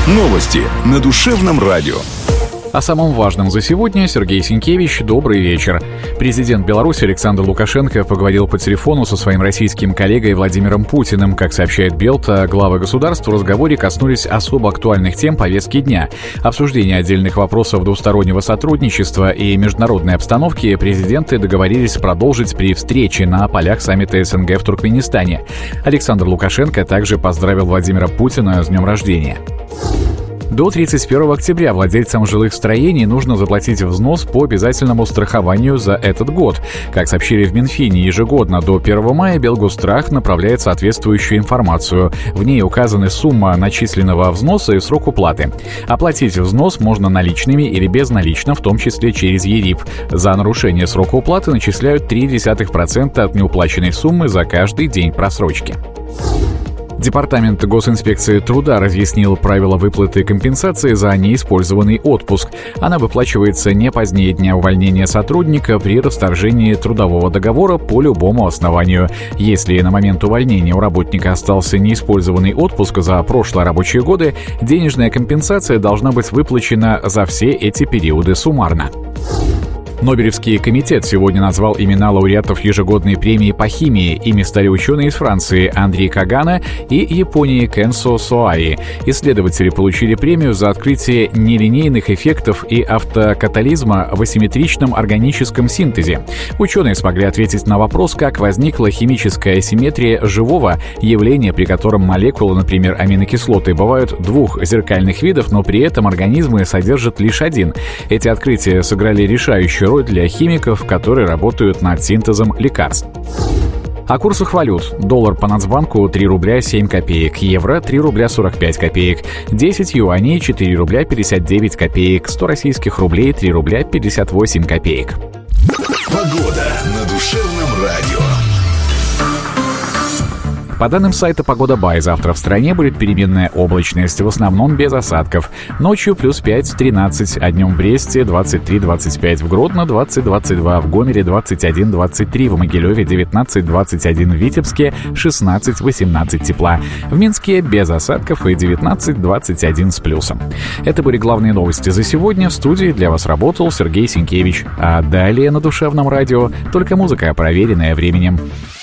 Новости на душевном радио. О самом важном за сегодня Сергей Сенкевич. Добрый вечер. Президент Беларуси Александр Лукашенко поговорил по телефону со своим российским коллегой Владимиром Путиным. Как сообщает Белта, главы государств в разговоре коснулись особо актуальных тем повестки дня. Обсуждение отдельных вопросов двустороннего сотрудничества и международной обстановки президенты договорились продолжить при встрече на полях саммита СНГ в Туркменистане. Александр Лукашенко также поздравил Владимира Путина с днем рождения. До 31 октября владельцам жилых строений нужно заплатить взнос по обязательному страхованию за этот год. Как сообщили в Минфине, ежегодно до 1 мая Белгосстрах направляет соответствующую информацию. В ней указаны сумма начисленного взноса и срок уплаты. Оплатить взнос можно наличными или безналично, в том числе через ЕРИП. За нарушение срока уплаты начисляют 0,3% от неуплаченной суммы за каждый день просрочки. Департамент госинспекции труда разъяснил правила выплаты компенсации за неиспользованный отпуск. Она выплачивается не позднее дня увольнения сотрудника при расторжении трудового договора по любому основанию. Если на момент увольнения у работника остался неиспользованный отпуск за прошлые рабочие годы, денежная компенсация должна быть выплачена за все эти периоды суммарно. Нобелевский комитет сегодня назвал имена лауреатов ежегодной премии по химии. Ими стали ученые из Франции Андрей Кагана и Японии Кенсо Соаи. Исследователи получили премию за открытие нелинейных эффектов и автокатализма в асимметричном органическом синтезе. Ученые смогли ответить на вопрос, как возникла химическая асимметрия живого явления, при котором молекулы, например, аминокислоты, бывают двух зеркальных видов, но при этом организмы содержат лишь один. Эти открытия сыграли решающую роль для химиков, которые работают над синтезом лекарств. О курсах валют. Доллар по Нацбанку 3 рубля 7 копеек, евро 3 рубля 45 копеек, 10 юаней 4 рубля 59 копеек, 100 российских рублей 3 рубля 58 копеек. Погода на душевном радио. По данным сайта «Погода Бай», завтра в стране будет переменная облачность, в основном без осадков. Ночью плюс 5-13, а днем в Бресте 23-25, в Гродно 20-22, в Гомеле 21-23, в Могилеве 19-21, в Витебске 16-18 тепла. В Минске без осадков и 19-21 с плюсом. Это были главные новости за сегодня. В студии для вас работал Сергей Сенкевич. А далее на душевном радио только музыка, проверенная временем.